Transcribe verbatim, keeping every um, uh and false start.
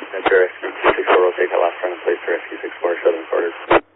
Metro Rescue two six four, will take that last front and place to Rescue six four, Southern Quarters.